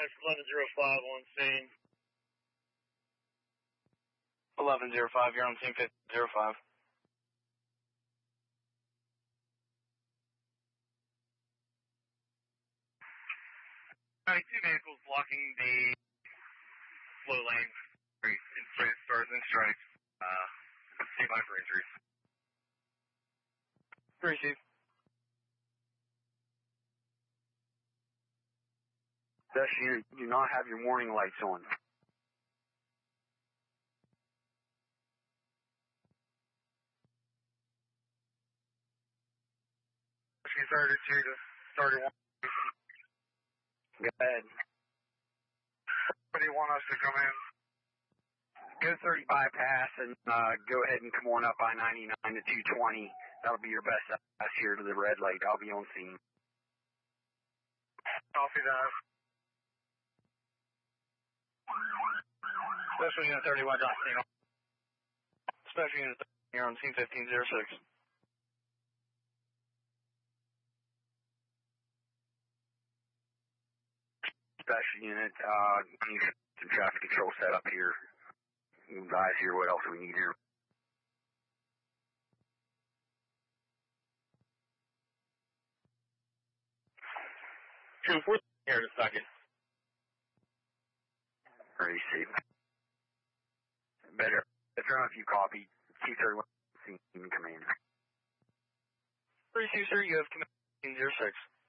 That's 1105 on scene. 1105, you're on scene 1505. Two vehicles blocking the flow lane in stars and stripes. Stand by for injuries. Receive. Dash unit, you do not have your warning lights on. 32 to 31. Go ahead. What do you want us to come in? Go 30 bypass and go ahead and come on up I-99 to 220. That'll be your best pass here to the red light. I'll be on scene. Copy that. Special Unit 31, on scene. Special Unit 30, you're on scene 1506. Special unit, need some traffic control set up here. You guys here, what else do we need here? Here in a second. Receive. Better if you copy. 231 scene command. Receive, sir, you have command 1506.